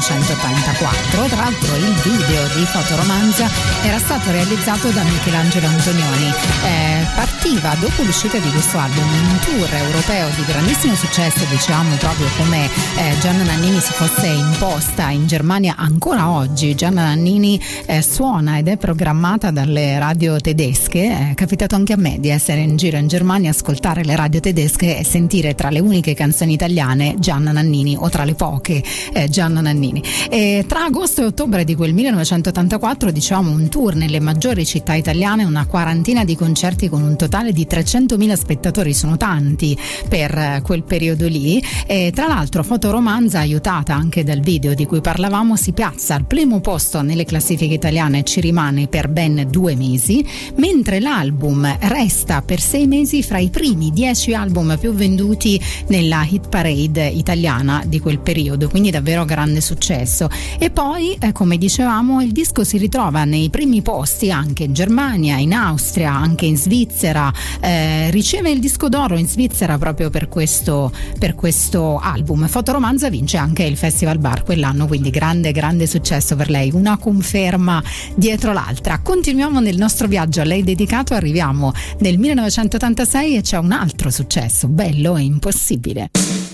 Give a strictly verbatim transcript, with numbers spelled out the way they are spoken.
millenovecentottantaquattro. Tra l'altro il video di Fotoromanza era stato realizzato da Michelangelo Antonioni. Eh, partiva dopo l'uscita di questo album un tour europeo di grandissimo successo, diciamo proprio come eh, Gianna Nannini si fosse imposta in Germania. Ancora oggi Gianna Nannini eh, suona ed è programmata dalle radio tedesche. È capitato anche a me di essere in giro in Germania, ascoltare le radio tedesche e sentire tra le uniche canzoni italiane Gianna Nannini, o tra le poche eh, Gianna Nannini. E tra agosto e ottobre di quel millenovecentottantaquattro, diciamo, un tour nelle maggiori città italiane, una quarantina di concerti con un totale di trecentomila spettatori. Sono tanti per quel periodo lì. E tra l'altro Fotoromanza, aiutata anche dal video di cui parlavamo, si piazza al primo posto nelle classifiche italiane e ci rimane per ben due mesi, mentre l'album resta per sei mesi fra i primi dieci album più venduti nella hit parade italiana di quel periodo, quindi davvero grande successo. E poi eh, come dicevamo, il disco si ritrova nei primi posti anche in Germania, in Austria, anche in Svizzera, eh, riceve il disco d'oro in Svizzera proprio per questo, per questo album. Fotoromanza vince anche il Festival Bar quell'anno, quindi grande grande successo per lei, una conferma dietro l'altra. Continuiamo nel nostro viaggio a lei dedicato, arriviamo nel millenovecentottantasei e c'è un altro successo bello e impossibile.